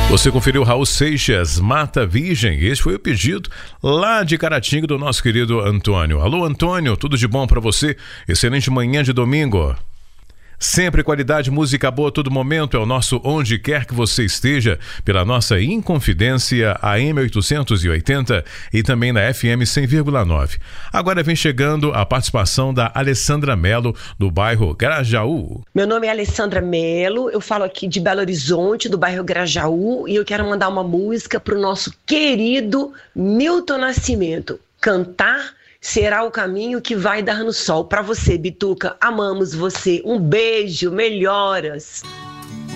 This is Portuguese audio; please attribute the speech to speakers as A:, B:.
A: Você conferiu Raul Seixas, Mata Virgem. Esse foi o pedido lá de Caratinga do nosso querido Antônio. Alô, Antônio, tudo de bom pra você? Excelente manhã de domingo. Sempre qualidade, música boa a todo momento, é o nosso Onde Quer Que Você Esteja, pela nossa Inconfidência AM 880 e também na FM 100,9. Agora vem chegando a participação da Alessandra Melo, do bairro Grajaú.
B: Meu nome é Alessandra Melo, eu falo aqui de Belo Horizonte, do bairro Grajaú, e eu quero mandar uma música pro nosso querido Milton Nascimento. Cantar será o caminho que vai dar no sol. Pra você, Bituca, amamos você. Um beijo, melhoras.